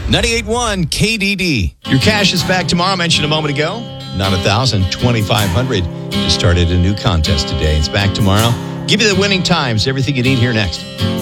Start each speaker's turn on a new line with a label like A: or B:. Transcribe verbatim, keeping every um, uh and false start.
A: ninety-eight point one K D D. Your cash is back tomorrow. I mentioned a moment ago. Not one thousand, twenty-five hundred. Just started a new contest today. It's back tomorrow. Give you the winning times. Everything you need here next.